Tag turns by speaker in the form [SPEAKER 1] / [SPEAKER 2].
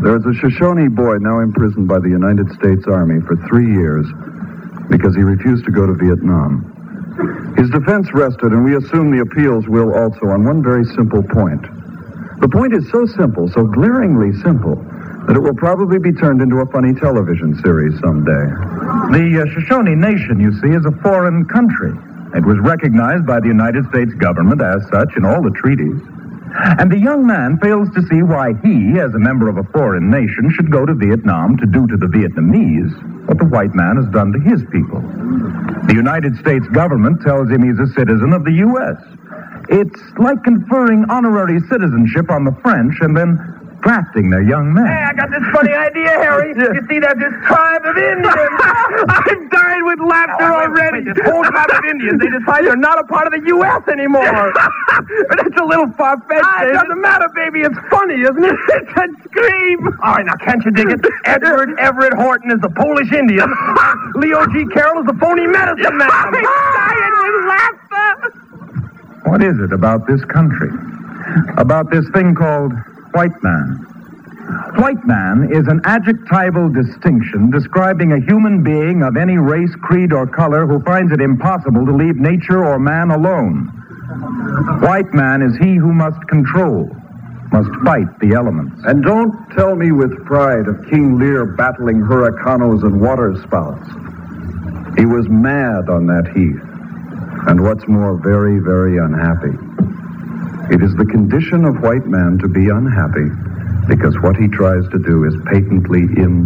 [SPEAKER 1] There's a Shoshone boy now imprisoned by the United States Army for 3 years because he refused to go to Vietnam. His defense rested, and we assume the appeals will also, on one very simple point. The point is so simple, so glaringly simple, that it will probably be turned into a funny television series someday.
[SPEAKER 2] The Shoshone Nation, you see, is a foreign country. It was recognized by the United States government as such in all the treaties. And the young man fails to see why he, as a member of a foreign nation, should go to Vietnam to do to the Vietnamese what the white man has done to his people. The United States government tells him he's a citizen of the U.S. It's like conferring honorary citizenship on the French and then drafting their young men.
[SPEAKER 3] Hey, I got this funny idea, Harry. You see that this tribe of Indians? I'm dying with laughter already. This whole tribe of Indians, they decide they're not a part of the U.S. anymore. That's a little far-fetched. It doesn't matter, baby. It's funny, isn't it? It's a scream. All right, now, can't you dig it? Edward Everett Horton is the Polish Indian. Leo G. Carroll is the phony medicine man. I'm dying with laughter.
[SPEAKER 2] What is it about this country? About this thing called white man? White man is an adjectival distinction describing a human being of any race, creed, or color who finds it impossible to leave nature or man alone. White man is he who must control, must fight the elements.
[SPEAKER 1] And don't tell me with pride of King Lear battling huracanos and waterspouts. He was mad on that heath, and what's more, very, very unhappy. It is the condition of white man to be unhappy because what he tries to do is patently